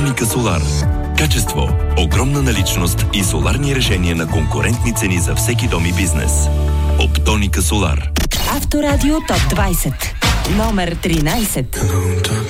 Оптоника Солар. Качество, огромна наличност и соларни решения на конкурентни цени за всеки дом и бизнес. Оптоника Солар. Авторадио ТОП 20. Номер 13.